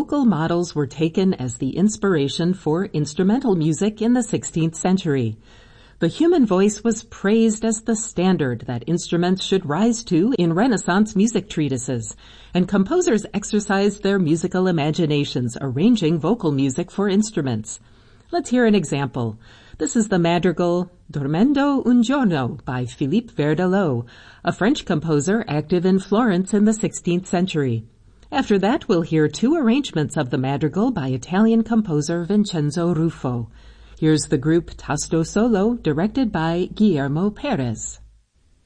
vocal models were taken as the inspiration for instrumental music in the 16th century. The human voice was praised as the standard that instruments should rise to in Renaissance music treatises, and composers exercised their musical imaginations arranging vocal music for instruments. Let's hear an example. This is the madrigal Dormendo un giorno by Philippe Verdelot, a French composer active in Florence in the 16th century. After that, we'll hear two arrangements of the madrigal by Italian composer Vincenzo Ruffo. Here's the group Tasto Solo, directed by Guillermo Perez.